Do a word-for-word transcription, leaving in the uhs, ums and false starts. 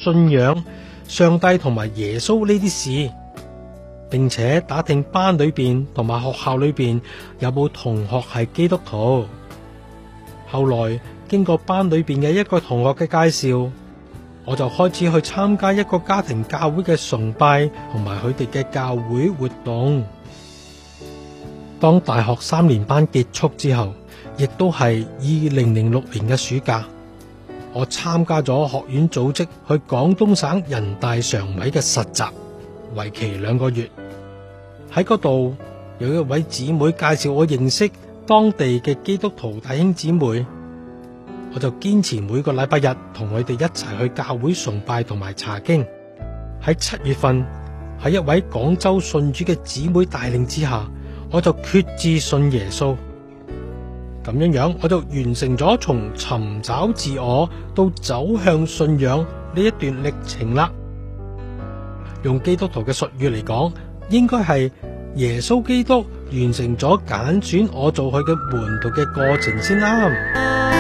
信仰上帝同埋耶穌呢啲事，並且打聽班裏邊同埋學校裏邊有冇同學係基督徒。後來經過班裏邊嘅一個同學嘅介紹，我就開始去參加一個家庭教會嘅崇拜同埋佢哋嘅教會活動。當大學三年班結束之後，亦都係二零零六年嘅暑假，我參加咗學院組織去廣東省人大常委嘅實習，為期兩個月。喺嗰度有一位姊妹介紹我認識當地嘅基督徒弟兄姊妹，我就堅持每個禮拜日同佢哋一齊去教會崇拜同埋查經。喺七月份，喺一位廣州信主嘅姊妹帶領之下，我就決志信耶穌。咁樣樣，我就完成咗從尋找自我到走向信仰呢一段歷程啦。用基督徒嘅術語嚟講，應該係耶穌基督完成咗揀選我做佢嘅門徒嘅過程先啱。